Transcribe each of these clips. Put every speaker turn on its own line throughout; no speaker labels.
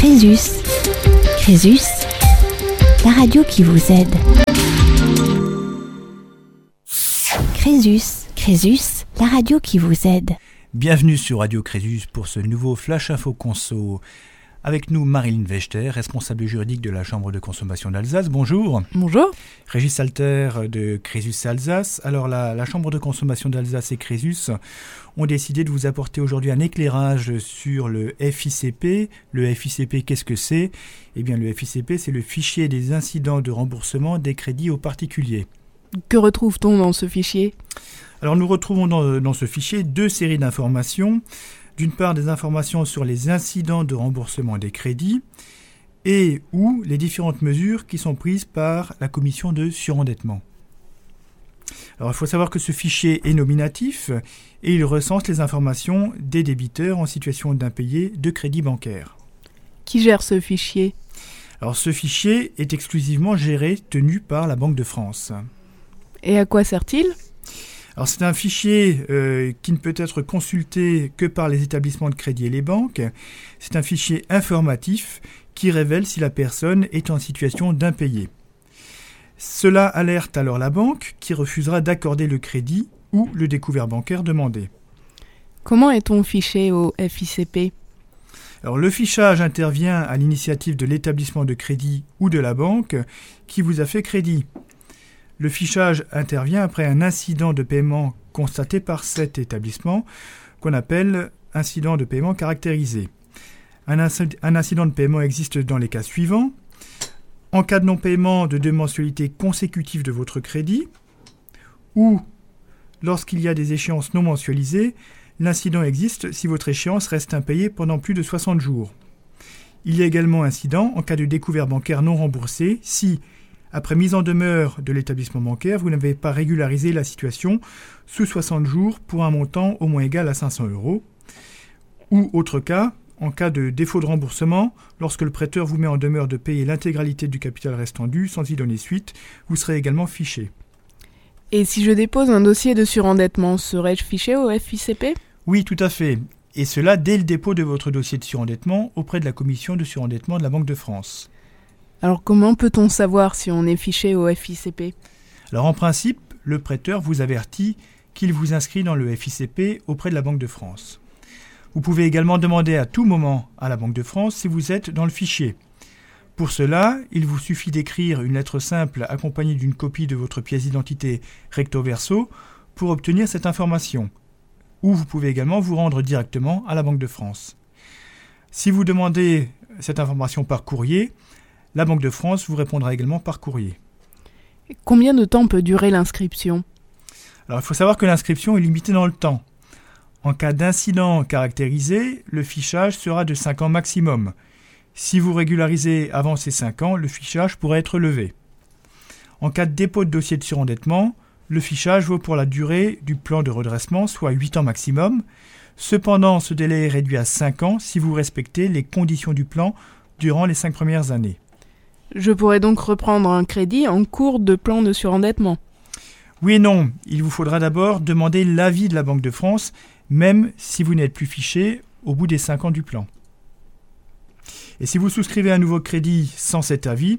Crésus. Crésus, la radio qui vous aide. Crésus. Crésus, la radio qui vous aide.
Bienvenue sur Radio Crésus pour ce nouveau Flash Info Conso. Avec nous, Marilyn Wechter, responsable juridique de la Chambre de consommation d'Alsace. Bonjour.
Bonjour.
Régis Alter de Crésus Alsace. Alors, la Chambre de consommation d'Alsace et Crésus ont décidé de vous apporter aujourd'hui un éclairage sur le FICP. Le FICP, qu'est-ce que c'est ? Eh bien, le FICP, c'est le fichier des incidents de remboursement des crédits aux particuliers.
Que retrouve-t-on dans ce fichier ?
Alors, nous retrouvons dans ce fichier deux séries d'informations. D'une part, des informations sur les incidents de remboursement des crédits et ou les différentes mesures qui sont prises par la commission de surendettement. Alors, il faut savoir que ce fichier est nominatif et il recense les informations des débiteurs en situation d'impayé de crédit bancaire.
Qui gère ce fichier ?
Alors, ce fichier est exclusivement tenu par la Banque de France.
Et à quoi sert-il ?
Alors, c'est un fichier qui ne peut être consulté que par les établissements de crédit et les banques. C'est un fichier informatif qui révèle si la personne est en situation d'impayé. Cela alerte alors la banque qui refusera d'accorder le crédit ou le découvert bancaire demandé.
Comment est-on fiché au FICP ?
Alors, le fichage intervient à l'initiative de l'établissement de crédit ou de la banque qui vous a fait crédit. Le fichage intervient après un incident de paiement constaté par cet établissement qu'on appelle incident de paiement caractérisé. Un incident de paiement existe dans les cas suivants. En cas de non-paiement de 2 mensualités consécutives de votre crédit ou lorsqu'il y a des échéances non mensualisées, l'incident existe si votre échéance reste impayée pendant plus de 60 jours. Il y a également incident en cas de découvert bancaire non remboursé si après mise en demeure de l'établissement bancaire, vous n'avez pas régularisé la situation sous 60 jours pour un montant au moins égal à 500 €. Ou autre cas, en cas de défaut de remboursement, lorsque le prêteur vous met en demeure de payer l'intégralité du capital restant dû sans y donner suite, vous serez également fiché.
Et si je dépose un dossier de surendettement, serais-je fiché au FICP ?
Oui, tout à fait. Et cela dès le dépôt de votre dossier de surendettement auprès de la commission de surendettement de la Banque de France.
Alors comment peut-on savoir si on est fiché au FICP ?
Alors en principe, le prêteur vous avertit qu'il vous inscrit dans le FICP auprès de la Banque de France. Vous pouvez également demander à tout moment à la Banque de France si vous êtes dans le fichier. Pour cela, il vous suffit d'écrire une lettre simple accompagnée d'une copie de votre pièce d'identité recto verso pour obtenir cette information. Ou vous pouvez également vous rendre directement à la Banque de France. Si vous demandez cette information par courrier, la Banque de France vous répondra également par courrier.
Combien de temps peut durer l'inscription ?
Alors, il faut savoir que l'inscription est limitée dans le temps. En cas d'incident caractérisé, le fichage sera de 5 ans maximum. Si vous régularisez avant ces 5 ans, le fichage pourrait être levé. En cas de dépôt de dossier de surendettement, le fichage vaut pour la durée du plan de redressement, soit 8 ans maximum. Cependant, ce délai est réduit à 5 ans si vous respectez les conditions du plan durant les 5 premières années.
Je pourrais donc reprendre un crédit en cours de plan de surendettement.
Oui et non, il vous faudra d'abord demander l'avis de la Banque de France, même si vous n'êtes plus fiché au bout des 5 ans du plan. Et si vous souscrivez un nouveau crédit sans cet avis,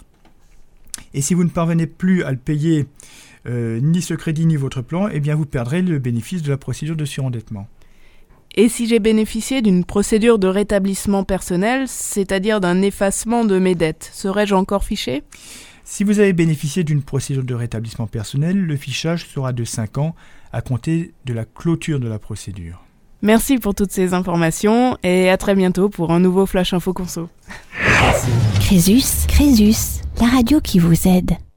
et si vous ne parvenez plus à le payer, ni ce crédit ni votre plan, eh bien vous perdrez le bénéfice de la procédure de surendettement.
Et si j'ai bénéficié d'une procédure de rétablissement personnel, c'est-à-dire d'un effacement de mes dettes, serais-je encore fiché ?
Si vous avez bénéficié d'une procédure de rétablissement personnel, le fichage sera de 5 ans à compter de la clôture de la procédure.
Merci pour toutes ces informations et à très bientôt pour un nouveau Flash Info Conso.
Crésus, Crésus, la radio qui vous aide.